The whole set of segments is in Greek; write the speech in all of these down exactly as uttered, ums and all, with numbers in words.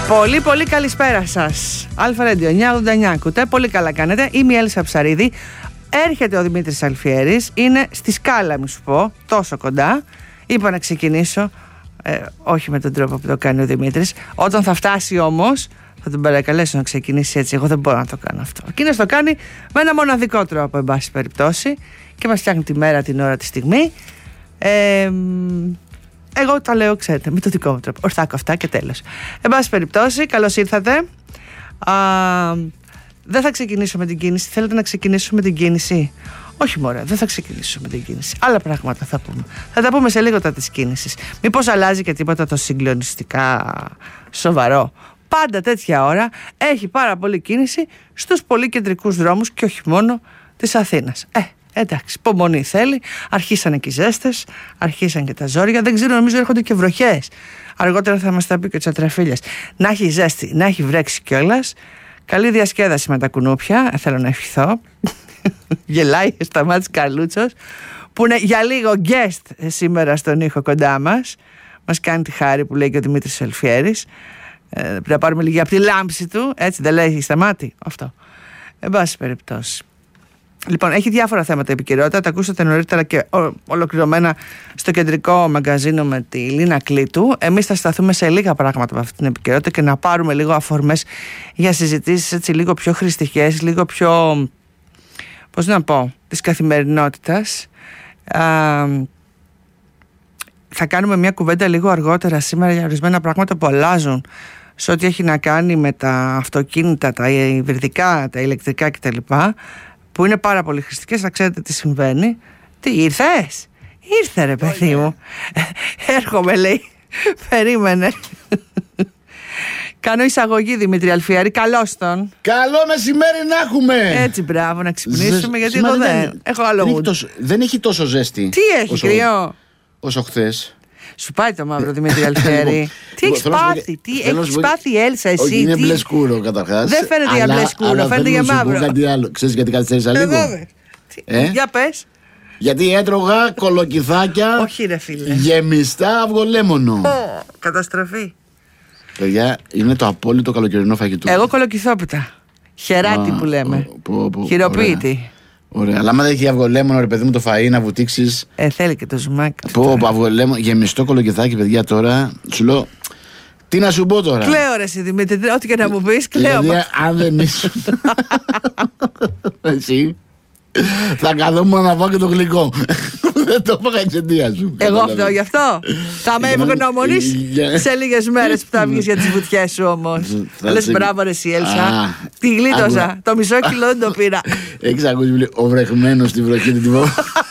Πολύ πολύ καλησπέρα σας. Αλφα Ρέντιο εννιακόσια ογδόντα εννιά ακούτε. Πολύ καλά κάνετε. Είμαι η Έλισσα Ψαρίδη. Έρχεται ο Δημήτρης Αλφιέρης. Είναι στη σκάλα, μη σου πω, τόσο κοντά. Είπα να ξεκινήσω, ε, όχι με τον τρόπο που το κάνει ο Δημήτρης. Όταν θα φτάσει όμως, θα τον παρακαλέσω να ξεκινήσει έτσι. Εγώ δεν μπορώ να το κάνω αυτό. Εκείνος το κάνει με ένα μοναδικό τρόπο, εν πάση περιπτώσει, και μας φτιάχνει τη μέρα, την ώρα, τη στιγμή. Ε, Εγώ τα λέω, ξέρετε, με το δικό μου τρόπο. Ορθάκο αυτά και τέλος. Εν πάση περιπτώσει, καλώς ήρθατε. Α, δεν θα ξεκινήσω με την κίνηση. Θέλετε να ξεκινήσω με την κίνηση? Όχι μωρέ, δεν θα ξεκινήσω με την κίνηση. Άλλα πράγματα θα πούμε. Θα τα πούμε σε λίγο τα της κίνησης. Μήπως αλλάζει και τίποτα το συγκλονιστικά σοβαρό? Πάντα τέτοια ώρα έχει πάρα πολύ κίνηση στους πολύ κεντρικούς δρόμους και όχι μόνο της Αθήνας. Ε, Εντάξει, υπομονή θέλει. Αρχίσανε και οι ζέστες, αρχίσαν και τα ζόρια. Δεν ξέρω, νομίζω έρχονται και βροχές. Αργότερα θα μας τα πει και ο Τσατραφίλιας. Να έχει ζέστη, να έχει βρέξει κιόλας. Καλή διασκέδαση με τα κουνούπια. Θέλω να ευχηθώ. Γελάει, Σταμάτης Καρλούτσος, που είναι για λίγο guest σήμερα στον ήχο κοντά μας. Μας κάνει τη χάρη που λέει και ο Δημήτρης Αλφιέρης. Ε, πρέπει να πάρουμε λίγη από τη λάμψη του. Έτσι δεν λέει Σταμάτη? Αυτό. Εν πάση περιπτώσει. Λοιπόν, έχει διάφορα θέματα επικαιρότητα. Τα ακούσατε νωρίτερα και ολοκληρωμένα στο κεντρικό μαγκαζίνο με τη Λίνα Κλήτου. Εμείς θα σταθούμε σε λίγα πράγματα από αυτή την επικαιρότητα και να πάρουμε λίγο αφορμές για συζητήσεις έτσι λίγο πιο χρηστικές, λίγο πιο, πώς να πω, της καθημερινότητας. Α, θα κάνουμε μια κουβέντα λίγο αργότερα σήμερα για ορισμένα πράγματα που αλλάζουν σε ό,τι έχει να κάνει με τα αυτοκίνητα, τα υβριδικά, τα ηλεκτρικά κτλ. Που είναι πάρα πολύ χρηστικές, θα ξέρετε τι συμβαίνει. Τι, ήρθες? Ήρθε ρε παιδί μου. Έρχομαι, λέει. Περίμενε. Κάνω εισαγωγή, Δημήτρη Αλφιέρη. Καλώς τον. Καλό μεσημέρι να έχουμε. Έτσι, μπράβο, να ξυπνήσουμε. Γιατί εγώ δεν, δεν έχω άλλο mood. Δεν έχει τόσο ζέστη. Τι έχει, όσο, κρυό? Όσο χθες. Σου πάει το μαύρο, Δημήτρη Αλφιέρη. Τι έχεις πάθει, τι έχεις πάθει η Έλσα, εσύ? Όχι, είναι μπλε σκούρο καταρχάς. Δεν φαίνεται για μπλε σκούρο, φαίνεται για μαύρο. Κάτι άλλο. Ξέρεις γιατί καθυστέρησα λίγο? Ε? Για πες. Γιατί έτρωγα κολοκυθάκια. Όχι ρε φίλε. Γεμιστά αυγολέμονο. Oh, καταστροφή. Παιδιά, είναι το απόλυτο καλοκαιρινό φαγητό. Εγώ κολοκυθόπιτα. Χεράτη που λέμε. Χειροποίητη. Ωραία, αλλά άμα δεν έχει αυγολέμονο, ρε παιδί μου, το φαΐ να βουτήξεις. Ε, θέλει και το ζουμάκι. Πω, πω, αυγολέμονο, γεμιστό κολοκυθάκι, παιδιά, τώρα. Σου λέω, τι να σου πω τώρα. Κλαίω ρε εσύ Δημήτρη, ό,τι και να μου πεις, κλαίω. Δηλαδή, αν δεν ήσουν εσύ, θα καθόμουν να πάω και το γλυκό. Δεν το είπα εξαιτία σου. Εγώ αυτό γι' αυτό. Θα με ευγνωμονείς σε λίγες μέρες που θα βγεις για τις βουτιές σου όμως. Λες μπράβο ρε εσύ Έλσα. Τη γλίτωσα. Το μισό κιλό δεν το πήρα. Έχεις ακούσει ο βρεχμένος στη βροχή του τυπώ?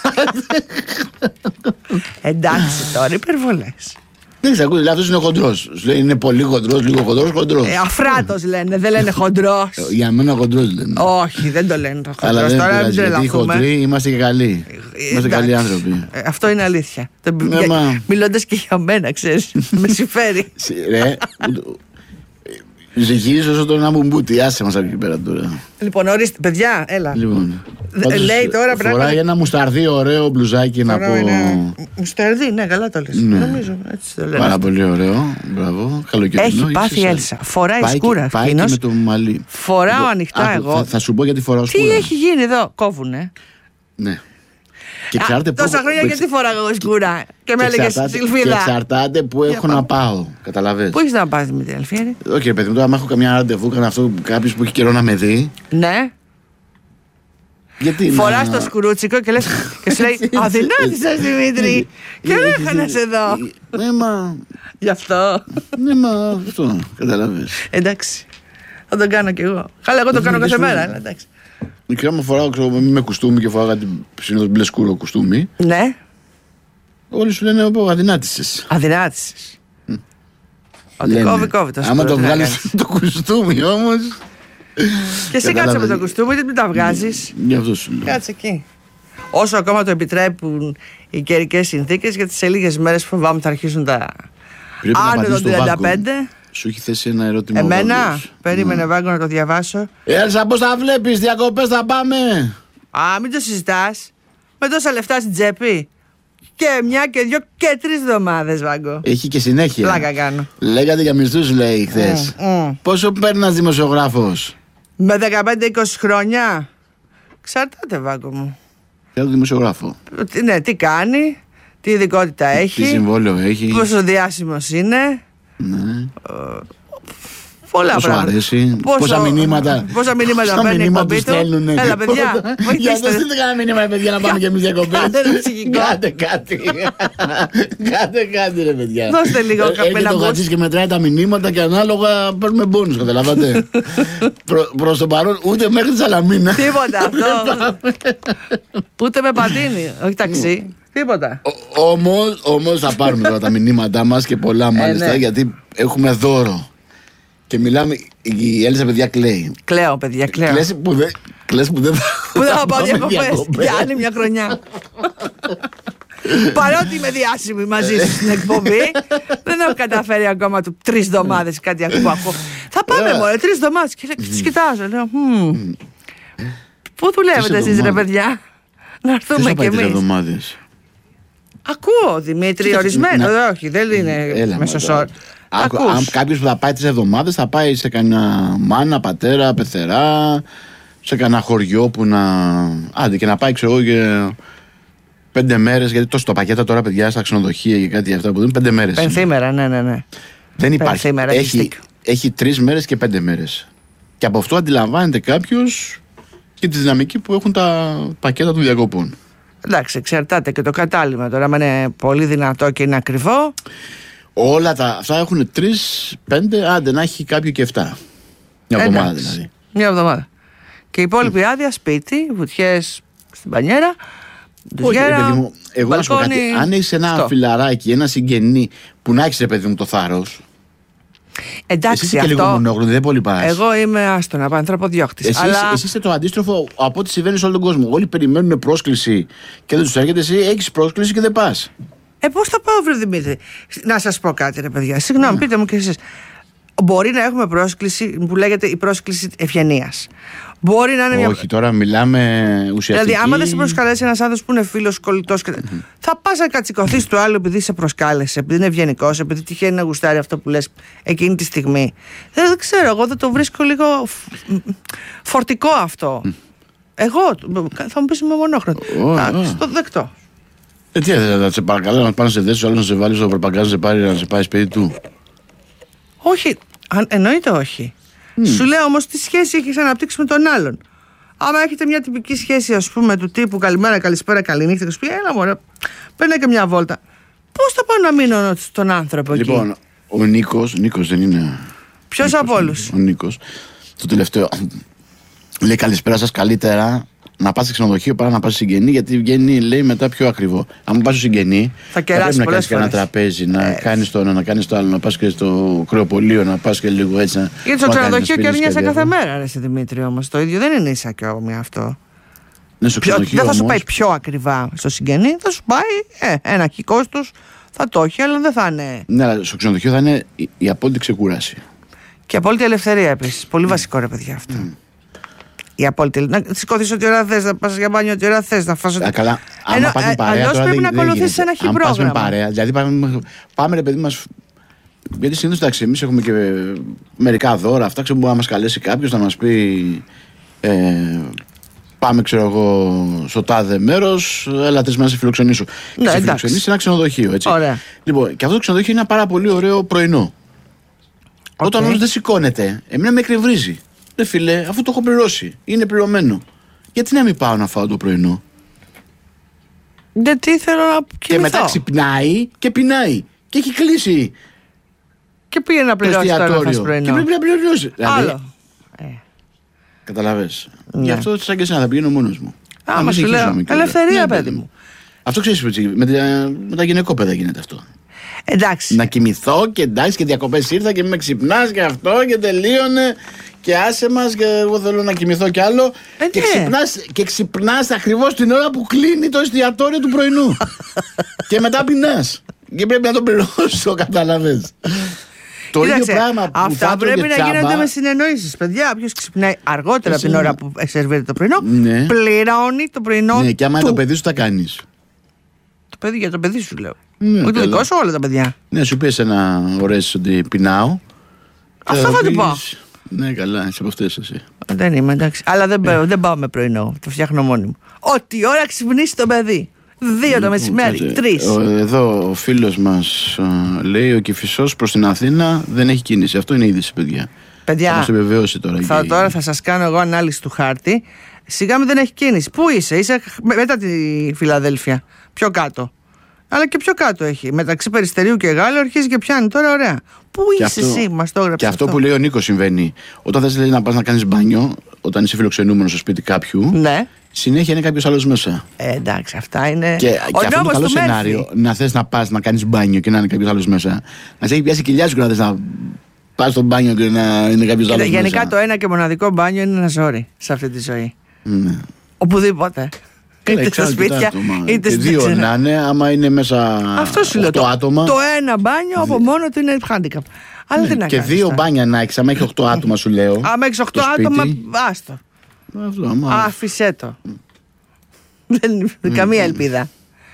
Εντάξει τώρα, υπερβολές. Δεν έχεις ακούσει, αυτός είναι χοντρός. Είναι πολύ χοντρός, λίγο χοντρός, χοντρός. Ε, αφράτος λένε, δεν λένε χοντρός. Για μένα χοντρός λένε. Όχι, δεν το λένε το χοντρός. Αλλά δεν τώρα πειράζει, μην γιατί οι χοντροί είμαστε και καλοί. Είμαστε καλοί άνθρωποι. Ε, αυτό είναι αλήθεια. Ναι, μα... Μιλώντας και για μένα, ξέρεις, με συμφέρει. Ρε, ζυγίζεις όσο το να μου μπούτι, άσε μας από εκεί πέρα τώρα. Λοιπόν, ορίστε, παιδιά, έλα. Λοιπόν, λέει τώρα πράγματα. Φοράει ένα μουσταρδί ωραίο μπλουζάκι να πω. Μουσταρδί, ναι, καλά το λες. Ναι. Νομίζω, έτσι το λένε. Πάρα πολύ ωραίο, μπράβο, καλοκαιρινό. Έχει πάθει η Έλσα, φοράει πάει σκούρα. Πάει και με το μαλλί. Φοράω ανοιχτά εγώ. Θα, θα σου πω γιατί φοράω σκούρα. Τι έχει γίνει εδώ, κόβουνε. Ναι. Και Α, τόσα χρόνια που... γιατί φοράγα εγώ σκούρα. Και με έλεγε Σιλφίδα. Και εξαρτάται που έχω να πάω. Καταλαβαίνεις. Πού έχεις να πας με την Αλφιέρη? Όχι, παιδί μου, τώρα άμα έχω καμιά ραντεβού, κάνω αυτό κάποιο που έχει καιρό να με δει. Ναι. Γιατί φοράς να... το σκουρούτσικο και λες και σου λέει αδυνάτησες Δημήτρη και δεν έχανες εδώ. Ναι μα. Γι' αυτό. Ναι μα αυτό καταλαβαίνεις. Εντάξει, θα τον κάνω κι εγώ. Χάλα εγώ το κάνω κάθε μέρα. Εντάξει. Μικρά μου φοράω με κουστούμι και φοράω κάτι συνήθως μπλε σκούρο κουστούμι. Ναι. Όλοι σου λένε πω αδυνάτησες. Αδυνάτησες. Ότι κόβει κόβει το σκούρο. Άμα το βγάλεις το κουστούμι όμως. Και εσύ κάτσε με το κουστούμι, γιατί μην τα βγάζεις. Γι' αυτό σου λέω. Κάτσε εκεί. Όσο ακόμα το επιτρέπουν οι καιρικές συνθήκες, γιατί σε λίγες μέρες φοβάμαι θα αρχίσουν τα άνω των τριάντα πέντε. Σου έχει θέσει ένα ερώτημα. Εμένα, περίμενε Βάγκο να το διαβάσω. Έλσα, πώς θα βλέπεις, διακοπές θα πάμε? Α, μην το συζητάς. Με τόσα λεφτά στην τσέπη. Και μια και δυο και τρεις εβδομάδες, Βάγκο. Έχει και συνέχεια. Πλάκα κάνω. Λέγατε για μισθούς, λέει χθες. Mm, mm. Πόσο παίρνει ένας δημοσιογράφος? Με δεκαπέντε είκοσι χρόνια. Ξαρτάται, Βάγκο μου. Για τον δημοσιογράφο. Τι, ναι, τι κάνει, τι ειδικότητα έχει, Τι συμβόλαιο έχει. πόσο διάσημος είναι. Ναι. Πολλά Πόσο πράγματα. αρέσει, Πόσο- πόσα μηνύματα. Πόσα μηνύματα παίρνει η εκπομπή του. στέλνουνε. Έλα, παιδιά, Για βοηθήστε. να στείλτε κανένα μήνυμα, παιδιά, να πάμε και εμείς διακοπές. Κάντε ένα ψυχικό. Κάντε κάτι. Κάντε κάτι, ρε παιδιά. Δώστε λίγο Ε, καπέλα Έρχεται ο μπούς. Χατζής και μετράει τα μηνύματα και ανάλογα παίρνουμε μπόνους, καταλαβαίνετε. Προ- Προς το παρόν, ούτε μέχρι τη Σαλαμίνα. Τίποτα αυτό. Ούτε με πατίνι, όχι ταξί. Τίποτα. Ο- Όμως, όμως θα πάρουμε τώρα τα μηνύματά μας και πολλά μάλιστα, ναι. γιατί έχουμε δώρο. Και μιλάμε, η Έλισσα, παιδιά, κλαίει. Κλαίω, παιδιά, κλαίω. Κλαις που δεν, κλαις που δεν θα, Πού δεν θα πάω πάμε διακοπές διακοπές. για άλλη μια χρονιά. Παρότι είμαι διάσημη μαζί σου στην εκπομπή, δεν έχω καταφέρει ακόμα του τρεις εβδομάδες κάτι που ακούω. Θα πάμε Ε. μόνο, τρεις εβδομάδες. Και τους κοιτάζω, λέω, «Μμμ, πού δουλεύετε εσείς, ρε εβδομάδες. παιδιά, να Ποιος έρθουμε θα κι πάει τρεις εμείς». εβδομάδες? Ακούω, Δημήτρη, Κοίταξε, ορισμένο. να- Ε, Όχι, δεν είναι Έλα, μέσος μα, όρο. άκου, Ακούς. αν κάποιος που θα πάει τρεις εβδομάδες θα πάει σε κανένα μάνα, πατέρα, πεθερά, σε κανένα χωριό που να. Άντε και να πάει, ξέρω εγώ, και πέντε μέρες. Γιατί τόσο τα πακέτα τώρα, παιδιά, στα ξενοδοχεία και κάτι αυτά που δίνουν πέντε μέρες. Πενθήμερα, ναι, ναι, ναι. Δεν υπάρχει. πενθήμερα, έχεις Έχει, δίκιο. έχει τρεις μέρες και πέντε μέρες. Και από αυτό αντιλαμβάνεται κάποιος και τη δυναμική που έχουν τα πακέτα των διακοπών. Εντάξει, εξαρτάται και το κατάλημα τώρα. Αν είναι πολύ δυνατό και είναι ακριβό. Όλα τα, αυτά έχουν τρεις, πέντε, άντε να έχει κάποιο και εφτά. Μια εβδομάδα εντάξει, δηλαδή. Μια εβδομάδα. Και η υπόλοιπη άδεια σπίτι, βουτιές στην πανιέρα. Όχι, ρε παιδί μου, εγώ να σου πω κάτι. μπαλκόνι, Αν έχει ένα αυτό. φιλαράκι, ένα συγγενή που να έχει, ρε παιδί μου, το θάρρος. Εντάξει, Εσύ είσαι και λίγο αυτό. μονόγλωδη, δεν πολύ πας. Εγώ είμαι άστον από ανθρωποδιώκτης. Εσύ, Αλλά εσύ είστε το αντίστροφο από ό,τι συμβαίνει σε όλο τον κόσμο. Όλοι περιμένουν πρόσκληση και δεν του έρχεται. Εσύ έχει πρόσκληση και δεν πα. ε, πώς θα πάω, βρε Δημήτρη. Να σας πω κάτι, ρε παιδιά. Συγγνώμη, πείτε μου κι εσείς. Μπορεί να έχουμε πρόσκληση που λέγεται η πρόσκληση ευγενίας. Μπορεί να είναι μια. Όχι, τώρα μιλάμε ουσιαστικά. Δηλαδή, άμα δεν σε προσκαλέσει ένα άνθρωπο που είναι φίλο, κολλητό, και... mm-hmm. θα πα να κατσικωθεί του άλλου επειδή σε προσκάλεσε, επειδή είναι ευγενικό, επειδή τυχαίνει να γουστάρει αυτό που λε εκείνη τη στιγμή. Δεν, δεν ξέρω, εγώ δεν το βρίσκω λίγο φ- φορτικό αυτό. Mm. Εγώ θα μου πει είμαι μονόχρονο. Oh, Εντάξει, oh. το δεκτό. Ε, τι θα, θα σε παρακαλώ να πάνε σε δέσει, άλλο να σε βάλει στο προπαγκάζ, να σε πάρει να σε πάει σπίτι του. Όχι, αν, εννοείται όχι. Mm. Σου λέω όμως τι σχέση έχεις αναπτύξει με τον άλλον. Άμα έχετε μια τυπική σχέση, ας πούμε, του τύπου καλημέρα, καλησπέρα, καληνύχτα, και σου πει έλα μωρέ, παίρνε και μια βόλτα. Πώς θα πάω να μείνω στον άνθρωπο εκεί? Λοιπόν, ο Νίκος, Νίκος δεν είναι. Ποιος Νίκος, από όλους? Ο Νίκος. Το τελευταίο. Λέει καλησπέρα σας, καλύτερα να πας σε ξενοδοχείο παρά να πας σε συγγενή, γιατί βγαίνει, λέει, μετά πιο ακριβό. Αν πας στο συγγενή, Θα κεράσεις πρέπει να πολλές κάνεις και ένα φορές. τραπέζι, να Ε. κάνεις το ένα, να κάνεις το άλλο, να πας και στο κρεοπολείο, να πας και λίγο έτσι. Να... Γιατί στο να κάνεις ξενοδοχείο να σπείρεις κερνιέσαι κάτι κάθε άλλο. μέρα, ρε εσύ Δημήτρη, όμως. Το ίδιο δεν είναι ίσα και όμοια αυτό. Ναι, στο Πιο, ξενοδοχείο δεν θα σου όμως, πάει πιο ακριβά στο συγγενή, θα σου πάει ε, ένα και κόστος, θα το έχει, αλλά δεν θα είναι. Ναι, αλλά στο ξενοδοχείο θα είναι η, η απόλυτη ξεκούραση. Και απόλυτη ελευθερία επίσης. Πολύ βασικό, ρε παιδιά, αυτό. Mm. Η απόλυτη. Να σηκωθείς ό,τι ώρα θες, να πας για μπάνιο ό,τι ώρα θες, να φας. Α, καλά, άμα Ενώ, πας με ε, παρέα, αλλιώς τώρα πρέπει δεν- να δεν ακολουθήσεις γίνεται. ένα Αν πας με χιπρόγραμμα. παρέα, δηλαδή πάμε, πάμε ρε παιδί μας. Γιατί συνήθως εντάξει, εμείς έχουμε και μερικά δώρα. Αυτά ξέρω, μπορεί να μας καλέσει κάποιος να μας πει. Ε, πάμε, ξέρω εγώ, στο τάδε μέρος. Έλα τρεις μέρες να σε φιλοξενήσω. Ναι, και σε εντάξει. φιλοξενήσει σε ένα ξενοδοχείο. Έτσι. Ωραία. Λοιπόν, και αυτό το ξενοδοχείο είναι ένα πάρα πολύ ωραίο πρωινό. Οκ. Όταν όμως δεν σηκώνεται, εμένα με εκνευρίζει. Ρε φίλε, αφού το έχω πληρώσει, είναι πληρωμένο. Γιατί να μην πάω να φάω το πρωινό? Γιατί θέλω να Και κοιμηθώ. μετά ξυπνάει και πεινάει. Και έχει κλείσει Και πήγε να το πληρώσει τώρα να φας εστιατόριο. Και πρωινό. πρέπει να πληρώσει. Δηλαδή, Άλλο. Ε. καταλαβες. Ναι. Γι' αυτό σαν και εσένα θα πηγαίνω μόνος μου. Άμα Να μην σου συγχύζομαι λέω, κιόλας. ελευθερία, Ναι, παιδί μου. Αυτό ξέρεις, με, τα- με τα γυναικόπαιδα γίνεται αυτό. Εντάξει. Να κοιμηθώ και εντάξει και διακοπές ήρθα και μην με ξυπνάς και αυτό και τελείωνε. Και άσε μας και εγώ θέλω να κοιμηθώ κι άλλο. Ε, και, ναι. ξυπνάς, και ξυπνάς ακριβώς την ώρα που κλείνει το εστιατόριο του πρωινού. Και μετά πεινάς. Και πρέπει να το πληρώσω, κατάλαβες. Το ίδιο Κοίταξε, πράγμα που αυτά θα πρέπει έτρωγε να τσάμπα, γίνονται με συνεννοήσεις. Παιδιά, όποιος ξυπνάει αργότερα από την Εσύ, ώρα ναι. που σερβίρεται το πρωινό, Ναι. πληρώνει το πρωινό. Ναι, και άμα είναι του. το παιδί σου, τα κάνεις. Το παιδί, για το παιδί σου λέω. Ναι, όχι το καλά. δικό σου, όλα τα παιδιά. Ναι, σου πει ένα ωραίες ότι πεινάω. Αυτό θα του πω. Ναι, καλά, είσαι από αυτές εσύ. Δεν είμαι, εντάξει. Αλλά δεν, yeah. δεν πάω με πρωινό. Το φτιάχνω μόνη μου. Ό,τι ώρα ξυπνήσει το παιδί. Δύο το μεσημέρι, τρεις. Εδώ ο φίλος μας α, λέει: ο Κηφισός προς την Αθήνα δεν έχει κίνηση. Αυτό είναι είδηση, παιδιά. Παιδιά, θα μας επιβεβαιώσει τώρα. Θα, και... Τώρα θα σας κάνω εγώ ανάλυση του χάρτη. Σιγά μην δεν έχει κίνηση. Πού είσαι, είσαι μετά τη Φιλαδέλφια. Πιο κάτω. Αλλά και πιο κάτω έχει. Μεταξύ Περιστερίου και Γάλλου αρχίζει και πιάνει τώρα, ωραία. Πού είσαι αυτό, εσύ, μας το έγραψε. Και αυτό, αυτό που λέει ο Νίκος συμβαίνει. Όταν θες λέει, να πας να κάνεις μπάνιο, όταν είσαι φιλοξενούμενος στο σπίτι κάποιου, ναι. Συνέχεια είναι κάποιος άλλος μέσα. Ε, εντάξει, αυτά είναι. Και, και αυτό το καλό σενάριο, Μέρφυ. Να θες να πας να κάνεις μπάνιο και να είναι κάποιος άλλος μέσα. Να σε έχει πιάσει κοιλιά σου και να θες να πας στο μπάνιο και να είναι κάποιος άλλος μέσα. Γενικά το ένα και μοναδικό μπάνιο είναι ένα ζόρι σε αυτή τη ζωή. Ναι. Οπουδήποτε. Είτε στα σπίτια, είτε στα δύο να είναι, άμα είναι μέσα οκτώ άτομα. Το ένα μπάνιο από μόνο του είναι handicap. Αλλά ναι, τι να και κάνεις, δύο τώρα. Μπάνια να έχεις, άμα έχει οκτώ άτομα σου λέω. Άμα έχεις οκτώ άτομα, άστο. Άφησέ το. Δεν είναι καμία ελπίδα.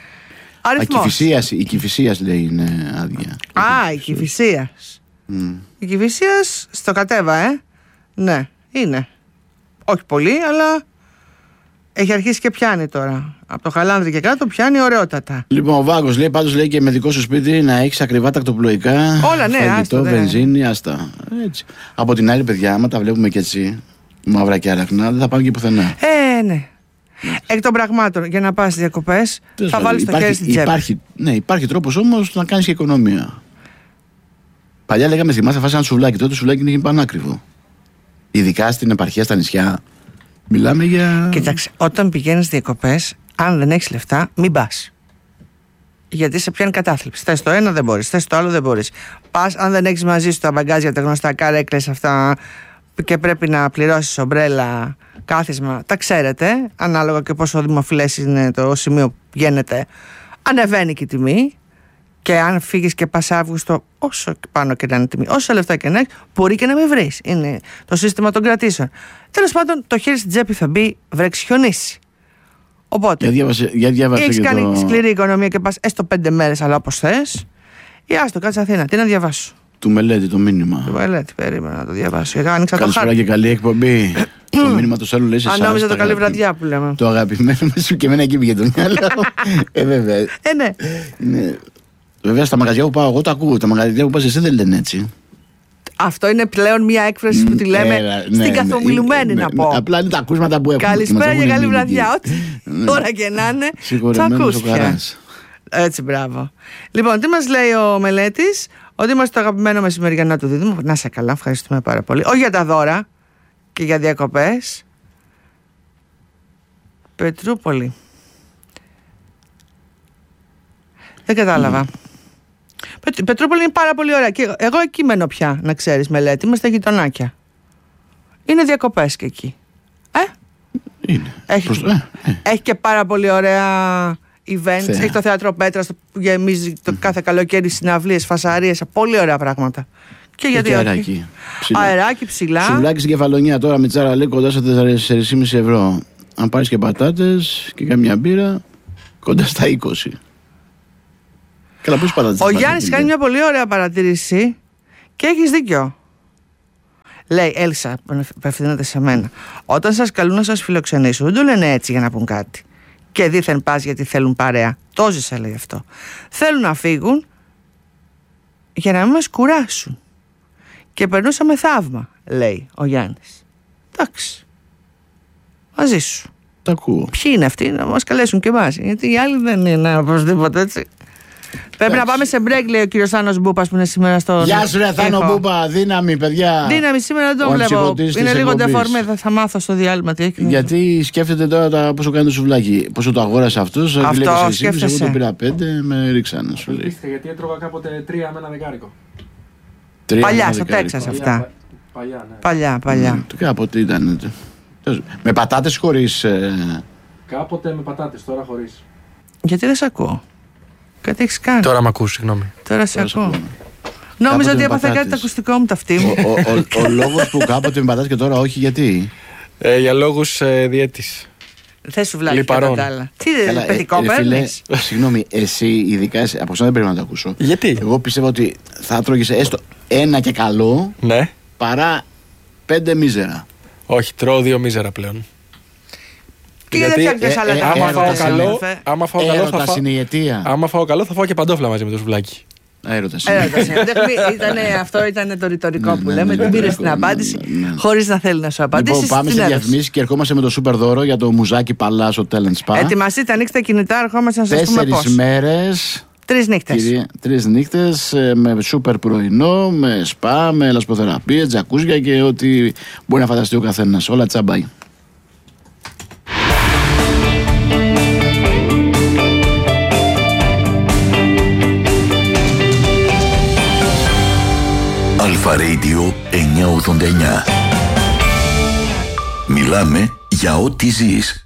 Αριθμός. Η Κηφισίας λέει είναι άδεια. Α, η Κηφισίας. Η Κηφισίας στο κατέβα, ε. Ναι, είναι. Όχι πολύ, αλλά έχει αρχίσει και πιάνει τώρα. Από το Χαλάνδρη και κάτω πιάνει ωραιότατα. Λοιπόν, ο Βάγκος λέει πάντως λέει και με δικό σου σπίτι να έχεις ακριβά τακτοπλοϊκά. Όλα, ναι, φαγητό, άστο, βενζίνη, άστα. Έτσι. Από την άλλη, παιδιά, άμα τα βλέπουμε και έτσι, μαύρα και άραχνα, δεν θα πάμε και πουθενά. Ε, ναι. Εκ των πραγμάτων, για να πας διακοπές, θα βάλεις το χέρι στην τσέπη. Υπάρχει, ναι, υπάρχει τρόπος όμως να κάνεις και οικονομία. Παλιά λέγαμε, θυμάσαι, θα φας ένα σουβλάκι. Τότε το σουβλάκι είναι πανάκριβο. Ειδικά στην επαρχία, στα νησιά. Μιλάμε για. Κοίταξε, όταν πηγαίνεις διακοπές, αν δεν έχεις λεφτά, μην πας. Γιατί σε πιάνει κατάθλιψη. Θες το ένα δεν μπορείς, θες το άλλο δεν μπορείς. Πας, αν δεν έχεις μαζί σου τα μπαγκάζια, τα γνωστά καρέκλες αυτά και πρέπει να πληρώσεις ομπρέλα, κάθισμα, τα ξέρετε. Ανάλογα και πόσο δημοφιλές είναι το σημείο που πηγαίνετε, ανεβαίνει και η τιμή. Και αν φύγεις και πας Αύγουστο, όσο πάνω και να είναι τιμή, όσα λεφτά και να έχεις, μπορεί και να μην βρεις. Είναι το σύστημα των κρατήσεων. Τέλος πάντων, το χέρι στην τσέπη θα μπει, βρέξει, χιονίσει. Οπότε, έχεις κάνει το... σκληρή οικονομία και πας έστω πέντε μέρες, αλλά όπως θες, ή άστο, κάτσε Αθήνα. Τι να διαβάσω. Του μελέτη το μήνυμα. Του μελέτη, περίμενα να το διαβάσω. Καλησπέρα και καλή εκπομπή. Το μήνυμα του άλλου λέει σε εσάς. Αν νόμιζα το καλή βραδιά που λέμε. Το αγαπημένο μου και εμένα εκεί πήγε το μυαλό. Ε, βέβαια. Ε, ναι. ναι. Βέβαια στα μαγαζιά που πάω εγώ το ακούω. Τα μαγαζιά που πας εσύ δεν λένε έτσι. Αυτό είναι πλέον μια έκφραση που τη λέμε ε, στην ναι, καθομιλουμένη ναι, να ναι, πω. Απλά είναι τα ακούσματα που έχουμε. Καλησπέρα και καλή βραδιά. Ό,τι ώρα και να είναι. Θα ακούσει πια. Έτσι, μπράβο. Λοιπόν, τι μας λέει ο μελέτης? Ότι είμαστε το αγαπημένο μεσημεριανό του Δίδυμου. Να σε καλά, ευχαριστούμε πάρα πολύ. Όχι για τα δώρα και για διακοπές. Πετρούπολη. Δεν κατάλαβα. Mm. Η Πετρούπολη είναι πάρα πολύ ωραία. Και εγώ εκεί μένω πια, να ξέρεις, μελέτη. Είμαστε γειτονάκια. Είναι διακοπές και εκεί. Ε? Είναι. Έχει, Προς... ε, ε. έχει και πάρα πολύ ωραία events. Θέα. Έχει το θέατρο Πέτρας που γεμίζει το κάθε καλοκαίρι, συναυλίες, φασαρίες. Πολύ ωραία πράγματα. Και γιατί αεράκι. Ψηλά. Αεράκι ψηλά. Σουβλάκι στην Κεφαλονία τώρα με τσάρα λέει κοντά στα τέσσερα κόμμα πέντε ευρώ. Αν πάρεις και πατάτες και καμιά μπύρα, κοντά στα είκοσι. Καλά, πώς πατάτες. Ο Γιάννης κάνει μια πολύ ωραία παρατήρηση και έχεις δίκιο. Λέει, Έλσα, απευθύνεται σε μένα. Όταν σας καλούν να σας φιλοξενήσουν, δεν το λένε έτσι για να πούν κάτι. Και δήθεν πας γιατί θέλουν παρέα. Το ζήσα, λέει αυτό. Θέλουν να φύγουν για να μην μας κουράσουν. Και περνούσαμε θαύμα, λέει ο Γιάννης. Εντάξει. Μαζί σου. Τα ακούω. Ποιοι είναι αυτοί να μας καλέσουν και εμάς? Γιατί οι άλλοι δεν είναι οπωσδήποτε έτσι. Πρέπει να πάμε σε break, λέει ο κύριος Θάνος Μπούπας που είναι σήμερα στο. Γεια σου, ρε Θάνο Μπούπα, δύναμη, παιδιά. Δύναμη, σήμερα δεν το βλέπω. Είναι λίγο ντεφορμέ, θα, θα μάθω στο διάλειμμα τι έχει. Γιατί σκέφτεται τώρα τα, πόσο κάνει το σουβλάκι. Πόσο το αγόρασε αυτός. Αυτό σκέφτεσαι. Εγώ το πήρα πέντε, με ρίξανε, σου λέει. Γιατί έτρωγα κάποτε τρία με ένα δεκάρικο. Τρία παλιά, στο Τέξας αυτά. Παλιά, ναι. Παλιά, παλιά. Mm, κάποτε ήταν. Με πατάτες χωρίς. Ε... Κάποτε με πατάτες, τώρα χωρίς. Γιατί δεν σε ακούω? Κάτι έχεις κάνει. Τώρα με ακούς, συγγνώμη. Τώρα σε ακούω. Νόμιζα ότι έπαθε κάτι το ακουστικό μου, το αυτί μου. Ο, ο, ο, ο λόγος που κάποτε με πατάτες και τώρα όχι, γιατί? Ε, για λόγους ε, διέτης. Δεν σου βλέπει Λιπαρών. κατά τα άλλα. Τι παιδικό παίρνεις? Συγγνώμη, εσύ ειδικά εσύ- από εσένα δεν πρέπει να το ακούσω. Γιατί? Εγώ πιστεύω ότι θα τρώγεις έστω ένα και καλό Ναι. παρά πέντε μίζερα. Όχι, τρώω δύο μίζερα πλέον. Και γιατί δεν φτιάχνεις ε, άλλα ε, τα άμα έρωτας φάω είναι, καλό, αδελφέ. άμα φάω καλό θα Έρωτας φάω. είναι η αιτία. Άμα φάω καλό θα φάω και παντόφλα μαζί με το σουβλάκι. Έρωτας είναι. Έρωτας είναι. Δεν χρει- ήτανε- Αυτό ήταν το ρητορικό που Ναι, λέμε. ναι, Την πήρες ναι, την ναι, απάντηση ναι, ναι. χωρίς να θέλει να σου απαντήσει. Λοιπόν, πάμε σε διαφημίσεις και ερχόμαστε με το σούπερ δώρο για το μουζάκι παλά στο Talent Spa. Ετοιμαστείτε, ανοίξτε τα κινητά, ερχόμαστε να σας πούμε Τέσσερις πώς. μέρες. Τρεις νύχτες. Κυρία, τρεις νύχτες ε, με σούπερ πρωινό, με σπα, με λασποθεραπεία, τζακούζια και ό,τι μπορεί να φανταστεί ο καθένας. Όλα τσάμπαϊ. Αλφα Radio εννιακόσια ογδόντα εννιά. Μιλάμε για ό,τι ζεις.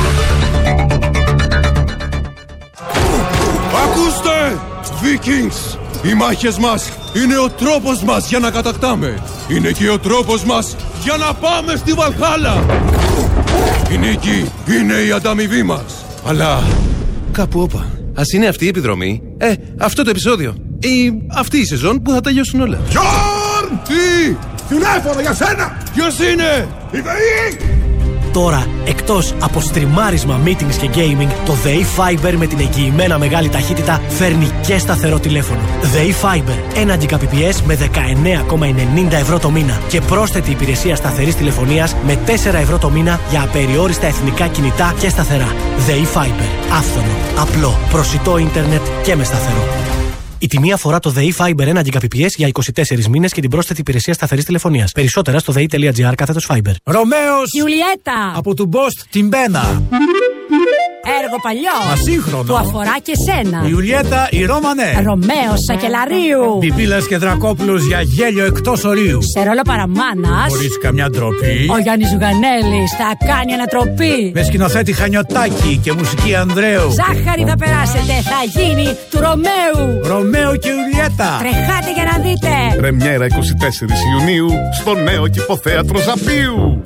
Ακούστε! Vikings! Οι μάχες μας είναι ο τρόπος μας για να κατακτάμε. Είναι και ο τρόπος μας για να πάμε στη Βαλχάλα. Η νίκη είναι η ανταμοιβή μας. Αλλά κάπου όπα. Ας είναι αυτή η επιδρομή. Ε, αυτό το επεισόδιο. Ή αυτή η σεζόν που θα τελειώσουν όλα. Γιόρν! Τι! Τηλέφωνο για σένα! Ποιος είναι? Η ΔΕΗ! Τώρα, εκτός από στριμάρισμα, meetings και gaming, το ΔΕΗ Fiber με την εγγυημένα μεγάλη ταχύτητα φέρνει και σταθερό τηλέφωνο. ΔΕΗ Fiber, ένα Gbps με δεκαεννέα κόμμα ενενήντα ευρώ το μήνα και πρόσθετη υπηρεσία σταθερής τηλεφωνίας με τέσσερα ευρώ το μήνα για απεριόριστα εθνικά κινητά και σταθερά. ΔΕΗ Fiber, άφθονο, απλό, προσιτό ίντερνετ και με σταθερό. Η τιμή αφορά το ΔΕΗ Fiber ένα Gbps για είκοσι τέσσερις μήνες και την πρόσθετη υπηρεσία σταθερής τηλεφωνίας. Περισσότερα στο δei.gr κάθετος Fiber. Ρωμαίος Ιουλιέτα! από του Μπόστ την Μπένα. Έργο παλιό! Μα σύγχρονο. Που αφορά και σένα. Η Ιουλιέτα η Ρώμανε. Ρωμαίος Σακελαρίου. Πιπίλας και Δρακόπουλος για γέλιο εκτός ορίου. Σε ρόλο παραμάνας. Χωρίς καμιά ντροπή. Ο Γιάννης Ζουγανέλης θα κάνει ανατροπή. Με σκηνοθέτη Χανιωτάκη και μουσική Ανδρέου. Ζάχαρη θα περάσετε, θα γίνει του Ρωμαίου. Ρωμαίο και Ιουλιέτα. Τρεχάτε για να δείτε. Πρεμιέρα είκοσι τέσσερις Ιουνίου στο νέο Κηποθέατρο Ζαπίου.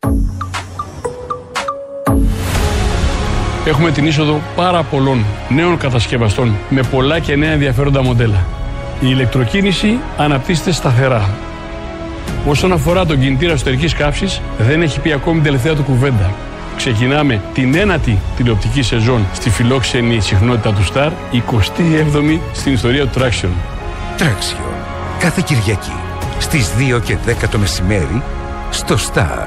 Έχουμε την είσοδο πάρα πολλών νέων κατασκευαστών με πολλά και νέα ενδιαφέροντα μοντέλα. Η ηλεκτροκίνηση αναπτύσσεται σταθερά. Όσον αφορά τον κινητήρα εσωτερικής καύσης, δεν έχει πει ακόμη την τελευταία του κουβέντα. Ξεκινάμε την ένατη τηλεοπτική σεζόν στη φιλόξενη συχνότητα του Star, εικοστή έβδομη στην ιστορία του Traction. Traction. Κάθε Κυριακή στις δύο και δέκα το μεσημέρι στο Star.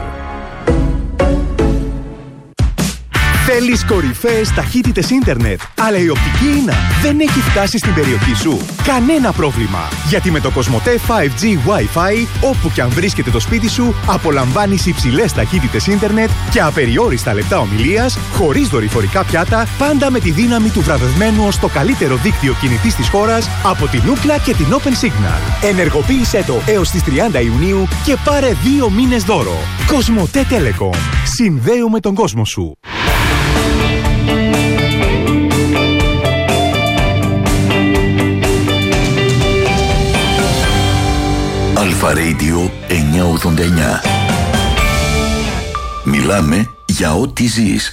Θέλεις κορυφαίες ταχύτητες ίντερνετ, αλλά η οπτική ίνα δεν έχει φτάσει στην περιοχή σου? Κανένα πρόβλημα, γιατί με το Κοσμοτέ φάιβ τζι Wi-Fi, όπου και αν βρίσκεται το σπίτι σου, απολαμβάνεις υψηλές ταχύτητες ίντερνετ και απεριόριστα λεπτά ομιλίας, χωρίς δορυφορικά πιάτα, πάντα με τη δύναμη του βραβευμένου ως το καλύτερο δίκτυο κινητής της χώρας από την Ookla και την Open Signal. Ενεργοποίησέ το έως τις τριάντα Ιουνίου και πάρε δύο μήνες δώρο. Κοσμοτέ Telecom. Συνδέουμε τον κόσμο σου. Αλφα Radio εννιακόσια ογδόντα εννιά. Μιλάμε για ό,τι ζεις.